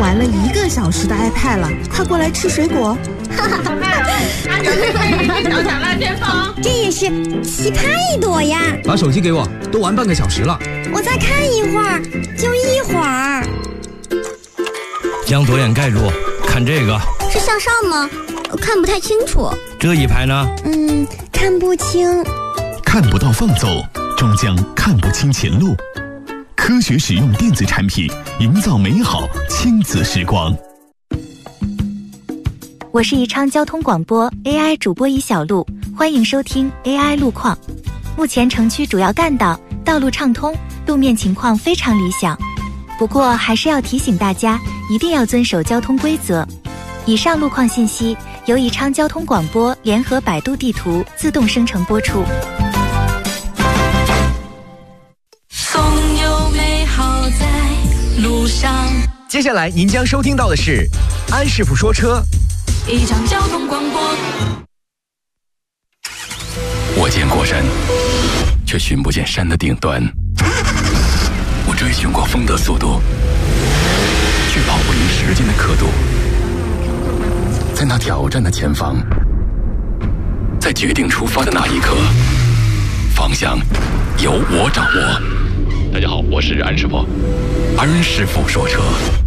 玩了1个小时的 iPad 了，快过来吃水果。 哈哈哈！拿着这个小小辣前方， 这也是奇葩一朵呀！ 把手机给我，都玩半个小时了。 我再看一会儿，就一会儿。 将左眼盖住，看这个。 是向上吗？看不太清楚。 这一排呢？ 看不清。 看不到放走，终将看不清前路。科学使用电子产品，营造美好亲子时光。 我是宜昌交通广播 AI 主播尹小璐，欢迎收听 AI 路况。目前城区主要干道道路畅通，路面情况非常理想。不过还是要提醒大家，一定要遵守交通规则。以上路况信息由宜昌交通广播联合百度地图自动生成播出。 总有美好在路上。 接下来您将收听到的是安师傅说车。 宜昌交通广播。 我见过山，却寻不见山的顶端。我追寻过风的速度，却跑不赢时间的刻度。在那挑战的前方，在决定出发的那一刻，方向由我掌握。大家好，我是安师傅，安师傅说车。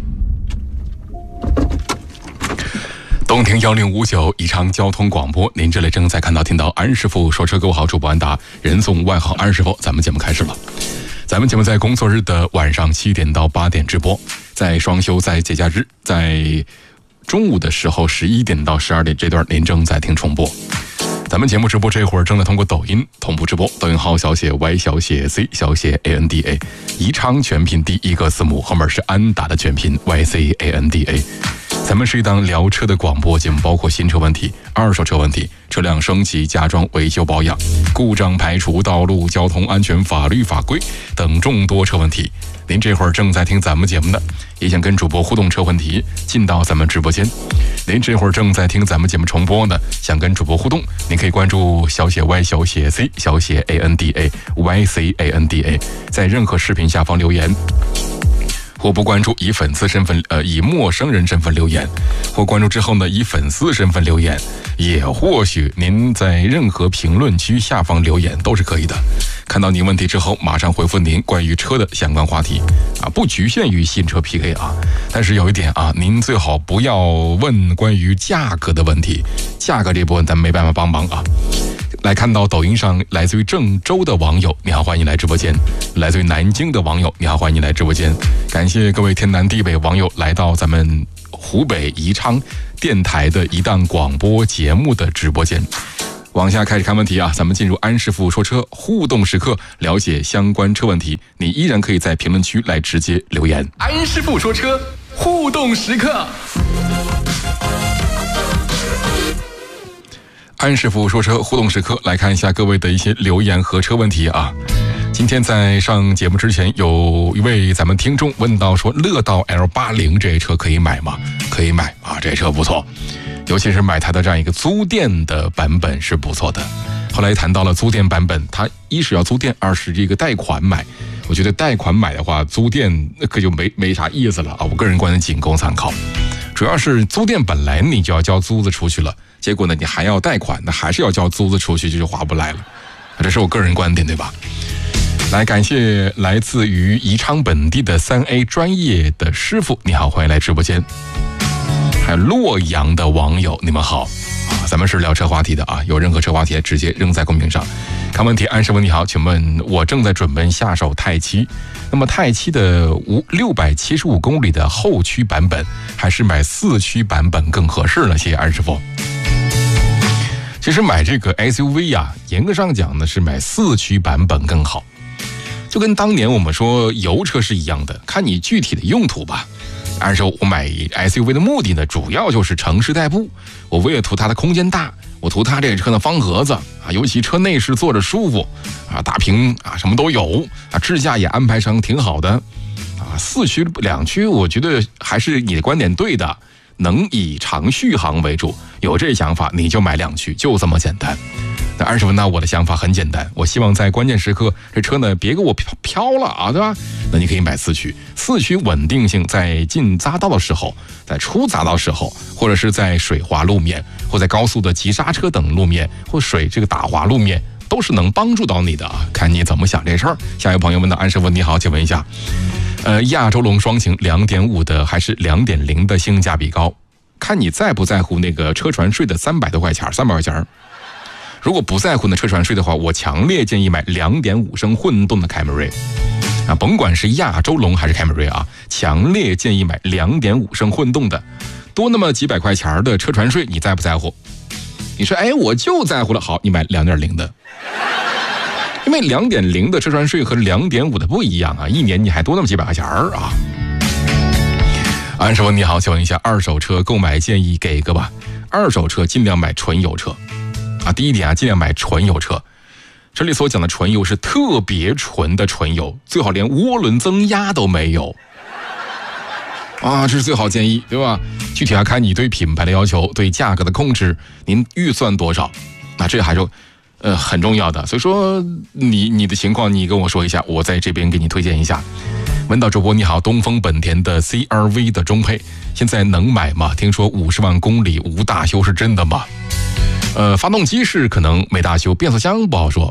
东亭1059宜昌交通广播，您这里正在听到安师傅说车。各位好，主播安达，人送外号安师傅。咱们节目开始了。咱们节目在工作日的晚上7点到8点直播，在双休、在节假日、在中午的时候11点到12点这段您正在听重播。咱们节目直播这会儿正在通过抖音同步直播，抖音号小写 Y 小写 C 小写 ANDA， 宜昌全拼第一个字母后面是安达的全拼 YCANDA。咱们是一档聊车的广播节目，包括新车问题、二手车问题、车辆升级、加装、维修保养、故障排除、道路交通安全、法律法规等众多车问题。您这会儿正在听咱们节目呢，也想跟主播互动车问题，进到咱们直播间。您这会儿正在听咱们节目重播呢，想跟主播互动，您可以关注小写 Y 小写 C 小写 ANDA YCANDA， 在任何视频下方留言。或不关注以粉丝身份以陌生人身份留言，或关注之后呢以粉丝身份留言，也或许您在任何评论区下方留言都是可以的。看到您问题之后，马上回复您关于车的相关话题啊，不局限于新车 PK 啊。但是有一点啊，您最好不要问关于价格的问题，价格这部分咱没办法帮忙啊。来看到抖音上来自于郑州的网友，你好，欢迎来直播间；来自于南京的网友，你好，欢迎来直播间。感谢各位天南地北网友来到咱们湖北宜昌电台的一档广播节目的直播间。往下开始看问题啊，咱们进入安师傅说车互动时刻，了解相关车问题，你依然可以在评论区来直接留言。安师傅说车互动时刻。安师傅说车互动时刻，来看一下各位的一些留言和车问题啊。今天在上节目之前，有一位咱们听众问到说，乐道 L80这车可以买吗？可以买啊，这车不错，尤其是买它的这样一个租电的版本是不错的。后来谈到了租电版本，它一是要租电，二是这个贷款买。我觉得贷款买的话，租电那可就没啥意思了啊。我个人观点仅供参考。主要是租电本来你就要交租子出去了，结果呢你还要贷款，那还是要交租子出去，这就划不来了。这是我个人观点，对吧？来，感谢来自于宜昌本地的3A 专业的师傅，你好，欢迎来直播间。还有洛阳的网友，你们好啊！咱们是聊车话题的啊，有任何车话题直接扔在公屏上。看问题，安师傅你好，请问我正在准备下手泰七，那么泰七的675公里的后驱版本，还是买4驱版本更合适呢？谢谢安师傅。其实买这个 SUV 啊，严格上讲呢是买4驱版本更好，就跟当年我们说油车是一样的，看你具体的用途吧。按说我买 SUV 的目的呢，主要就是城市代步，我为了图它的空间大，我图它这个车的方盒子啊，尤其车内饰坐着舒服啊，大屏啊什么都有啊，支架也安排成挺好的啊。4驱2驱，我觉得还是你的观点对的，能以长续航为主，有这想法你就买2驱，就这么简单。 那安师傅，那我的想法很简单，我希望在关键时刻这车呢别给我飘了啊，对吧？那你可以买四驱，四驱稳定性在进匝道的时候，在出匝道时候，或者是在水滑路面，或在高速的急刹车等路面，或水这个打滑路面，都是能帮助到你的啊。看你怎么想这事儿。下一位朋友问的，安师傅你好，请问一下，亚洲龙双擎 2.5 的还是 2.0 的性价比高？看你在不在乎那个车船税的300多块钱，300块钱。如果不在乎那车船税的话，我强烈建议买 2.5 升混动的凯美瑞啊，甭管是亚洲龙还是凯美瑞啊，强烈建议买 2.5 升混动的，多那么几百块钱的车船税，你在不在乎？你说哎，我就在乎了，好，你买 2.0 的，因为 2.0 的车船税和 2.5 的不一样啊，一年你还多那么几百块钱啊。安师傅你好，请问一下，二手车购买建议给个吧。二手车尽量买纯油车啊，第一点啊，尽量买纯油车。这里所讲的纯油是特别纯的纯油，最好连涡轮增压都没有啊，这是最好建议，对吧？具体要看你对品牌的要求，对价格的控制，您预算多少？那这还是很重要的。所以说你的情况你跟我说一下，我在这边给你推荐一下。文导主播你好，东风本田的 CR-V 的中配现在能买吗？听说50万公里无大修，是真的吗？发动机是可能没大修，变速箱不好说。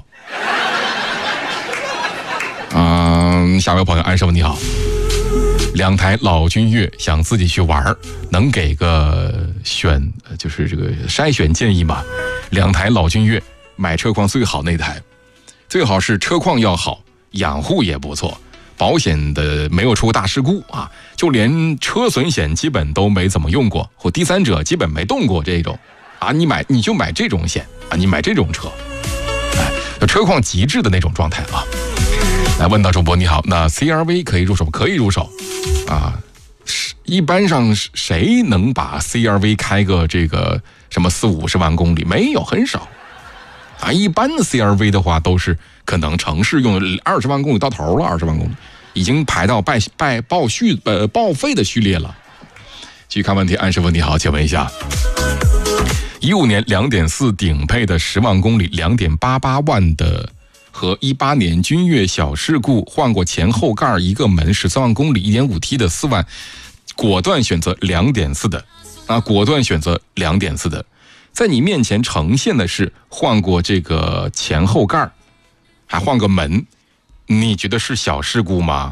下位朋友安师傅你好，2台老君越想自己去玩，能给个就是这个筛选建议吗？2台老君越，买车况最好那台，最好是车况要好，养护也不错，保险的没有出过大事故啊，就连车损险基本都没怎么用过，或第三者基本没动过这种啊，你就买这种险啊，你买这种车，哎，车况极致的那种状态啊。来问到主播你好，那 CR-V 可以入手？可以入手啊。一般上谁能把 CR-V 开个这个什么40-50万公里？没有，很少啊。一般的 CR-V 的话都是可能城市用20万公里到头了，20万公里已经排到报废的序列了。继续看问题，安师傅你好，请问一下，15年2.4顶配的10万公里2.88万的。和18年君越小事故换过前后盖一个门13万公里 1.5T 的4万，果断选择 2.4 的啊，果断选择 2.4 的。在你面前呈现的是换过这个前后盖还换个门，你觉得是小事故吗？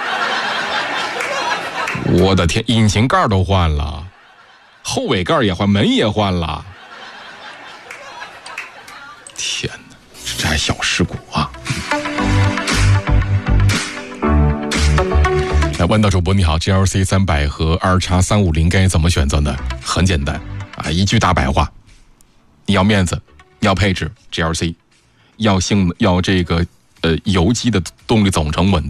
我的天，引擎盖都换了，后尾盖也换，门也换了，天哪，这还小事故啊！来问到主播你好 ，GLC 300和2X350该怎么选择呢？很简单啊，一句大白话，你要面子，要配置 GLC， 要这个油机的动力总成稳定。